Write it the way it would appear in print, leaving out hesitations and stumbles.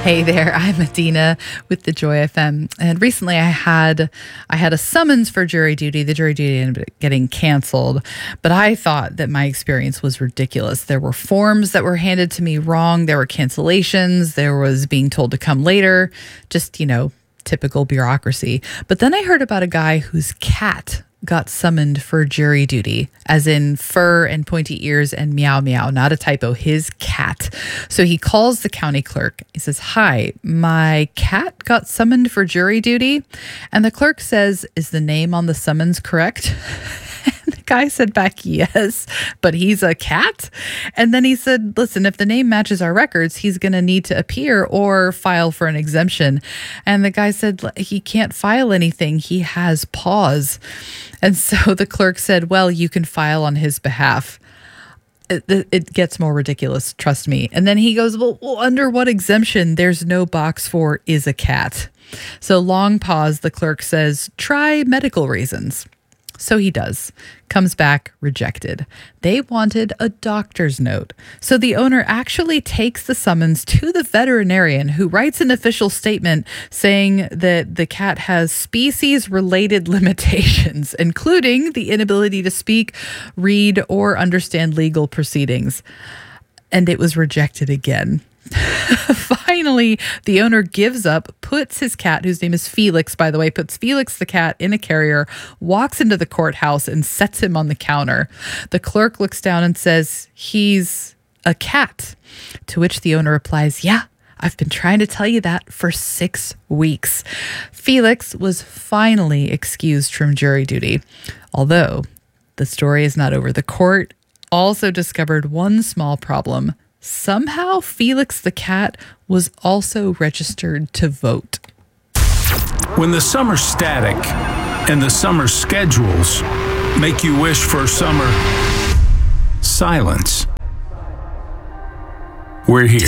Hey there, I'm Adina with the Joy FM. And recently I had a summons for jury duty. The jury duty ended up getting canceled, but I thought that my experience was ridiculous. There were forms that were handed to me wrong. There were cancellations. There was being told to come later. Just, typical bureaucracy. But then I heard about a guy whose cat got summoned for jury duty, as in fur and pointy ears and meow meow, not a typo, his cat. So he calls the county clerk. He says, "Hi, my cat got summoned for jury duty." And the clerk says, "Is the name on the summons correct?" And the guy said back, "Yes, but he's a cat." And then he said, "Listen, if the name matches our records, he's going to need to appear or file for an exemption." And the guy said, "He can't file anything. He has paws." And so the clerk said, "Well, you can file on his behalf." It gets more ridiculous, trust me. And then he goes, well, under what exemption? There's no box for "is a cat." So long pause, the clerk says, "Try medical reasons." So he does. Comes back rejected. They wanted a doctor's note. So the owner actually takes the summons to the veterinarian, who writes an official statement saying that the cat has species-related limitations, including the inability to speak, read, or understand legal proceedings. And it was rejected again. Finally, the owner gives up, puts his cat, whose name is Felix, by the way, puts Felix the cat in a carrier, walks into the courthouse, and sets him on the counter. The clerk looks down and says, "He's a cat." To which the owner replies, "Yeah, I've been trying to tell you that for 6 weeks. Felix was finally excused from jury duty. Although the story is not over. The court also discovered one small problem. Somehow, Felix the cat was also registered to vote. When the summer static and the summer schedules make you wish for summer silence, we're here.